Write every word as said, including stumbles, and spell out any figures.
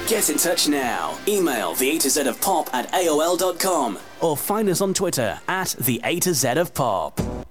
Get in touch now. Email the A to Z of Pop at A O L dot com or find us on Twitter at the A to Z of Pop.